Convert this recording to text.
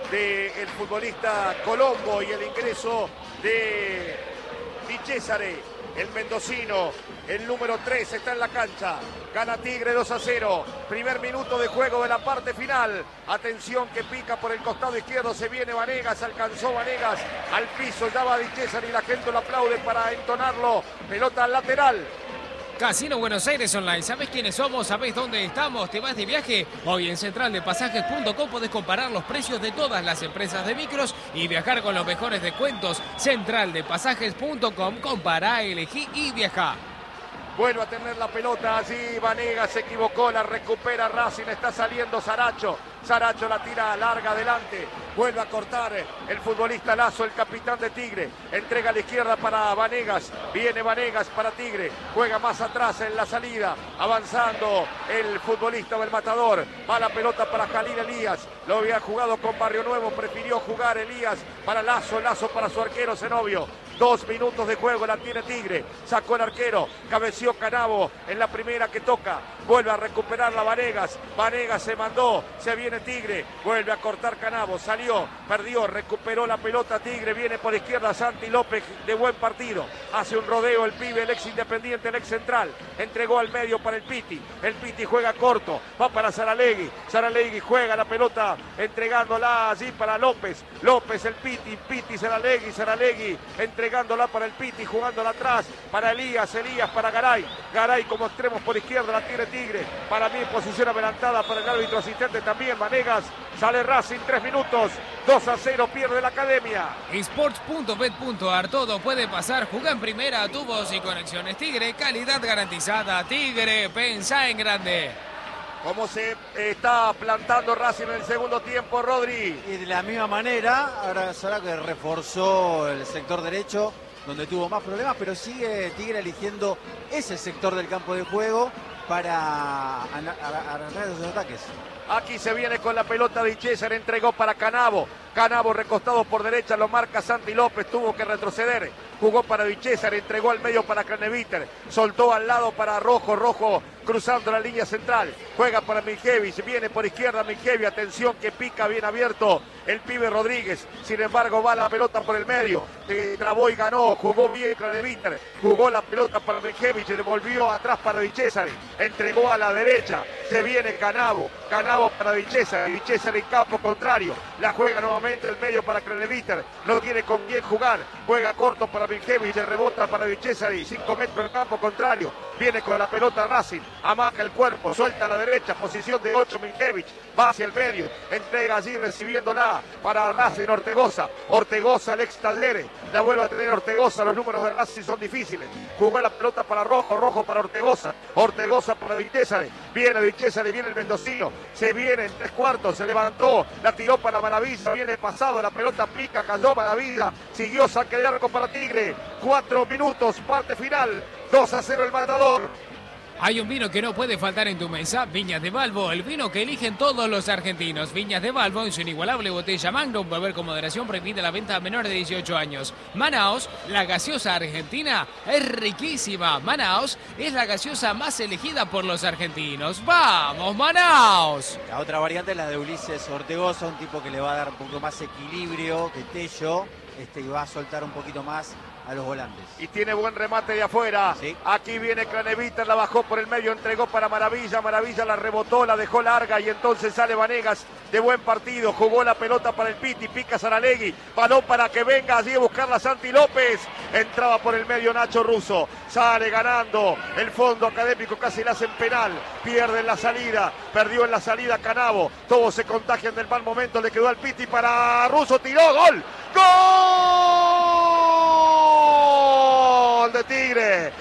del futbolista Colombo y el ingreso de Di Cesare, el mendocino, el número 3 está en la cancha. Gana Tigre 2-0. Primer minuto de juego de la parte final. Atención que pica por el costado izquierdo. Se viene Vanegas. Alcanzó Vanegas al piso. Ya va Di Cesare y la gente lo aplaude para entonarlo. Pelota al lateral. Casino Buenos Aires Online. ¿Sabés quiénes somos? ¿Sabés dónde estamos? ¿Te vas de viaje? Hoy en centraldepasajes.com podés comparar los precios de todas las empresas de micros y viajar con los mejores descuentos. Centraldepasajes.com. Compará, elegí y viajá. Vuelve a tener la pelota allí, Vanegas se equivocó, la recupera Racing, está saliendo Saracho. Saracho la tira larga adelante, vuelve a cortar el futbolista Lazo, el capitán de Tigre. Entrega a la izquierda para Vanegas, viene Vanegas para Tigre, juega más atrás en la salida, avanzando el futbolista del Matador. Va la pelota para Jalil Elías, lo había jugado con Barrio Nuevo, prefirió jugar Elías para Lazo, Lazo para su arquero Zenobio. 2 minutos de juego, la tiene Tigre, sacó el arquero, cabeció Canavo en la primera que toca, vuelve a recuperar la Vanegas, Vanegas se mandó, se viene Tigre, vuelve a cortar Canavo, salió, perdió, recuperó la pelota Tigre, viene por izquierda Santi López de buen partido, hace un rodeo el pibe, el ex Independiente, el ex Central, entregó al medio para el Piti juega corto, va para Saralegui, Saralegui juega la pelota, entregándola allí para López, López el Piti, Saralegui, entregándola para el Piti, jugándola atrás, para Elías para Garay, Garay como extremos por izquierda, la tiene Tigre, para mí en posición adelantada para el árbitro asistente también, Vanegas, sale Racing, 3 minutos, 2-0, pierde la Academia. Sports.bet.ar, todo puede pasar, juega en primera, tu voz y conexiones Tigre, calidad garantizada, Tigre, pensá en grande. ¿Cómo se está plantando Racing en el segundo tiempo, Rodri? Y de la misma manera, ahora será que reforzó el sector derecho, donde tuvo más problemas, pero sigue Tigre eligiendo ese sector del campo de juego para arrancar esos ataques. Aquí se viene con la pelota de César, entregó para Canavo. Canavo recostado por derecha, lo marca Santi López, tuvo que retroceder. Jugó para Di Cesare, entregó al medio para Craneviter. Soltó al lado para Rojo, Rojo cruzando la línea central. Juega para Miljevic, viene por izquierda Miljevic, atención que pica bien abierto el pibe Rodríguez. Sin embargo va la pelota por el medio. Trabó y ganó, jugó bien Craneviter. Jugó la pelota para Miljevic, le volvió atrás para Di Cesare. Entregó a la derecha, se viene Canavo. Canavo para Di Cesare en campo contrario. La juega nuevamente el medio para Craneviter. No tiene con quién jugar. Juega corto para Miljevic, rebota para Di Cesare. 5 metros en campo contrario. Viene con la pelota Racing. Amaca el cuerpo, suelta a la derecha. Posición de 8 Miljevic. Va hacia el medio. Entrega allí recibiéndola para Racing Ortegoza. Ortegoza, el ex Talleres. La vuelve a tener Ortegoza. Los números de Racing son difíciles. Jugó la pelota para Rojo, Rojo para Ortegoza. Ortegoza para Di Cesare. Viene Di Cesare, viene el mendocino. Se viene en 3/4, se levantó, la tiró para Maravilla, viene pasado, la pelota pica, cayó Maravilla, siguió saque de arco para Tigre. 4 minutos, parte final, 2-0 el Matador. Hay un vino que no puede faltar en tu mesa, Viñas de Balbo, el vino que eligen todos los argentinos. Viñas de Balbo en su inigualable botella Magnum, beber con moderación, prohibida la venta a menores de 18 años. Manaos, la gaseosa argentina, es riquísima. Manaos es la gaseosa más elegida por los argentinos. ¡Vamos, Manaos! La otra variante es la de Ulises Ortegoza, un tipo que le va a dar un poco más equilibrio que Tello, y va a soltar un poquito más a los volantes. Y tiene buen remate de afuera. Sí. Aquí viene Craneviter, la bajó por el medio, entregó para Maravilla. Maravilla la rebotó, la dejó larga y entonces sale Vanegas de buen partido. Jugó la pelota para el Piti, pica Saralegui. Balón para que venga allí a buscarla Santi López. Entraba por el medio Nacho Russo. Sale ganando el Fondo Académico, casi le hacen penal. Pierde en la salida, perdió en la salida Canavo. Todos se contagian del mal momento, le quedó al Piti para Russo, tiró, gol. ¡Gol! De Tigre,